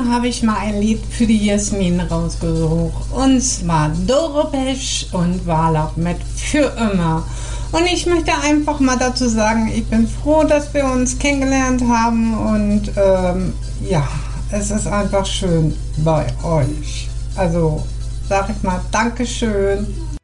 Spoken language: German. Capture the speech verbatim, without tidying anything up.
Dann habe ich mal ein Lied für die Jasmin rausgesucht. Und zwar Doro Pesch und Wallach mit Für immer. Und ich möchte einfach mal dazu sagen, ich bin froh, dass wir uns kennengelernt haben. Und ähm, ja, es ist einfach schön bei euch. Also sag ich mal Dankeschön.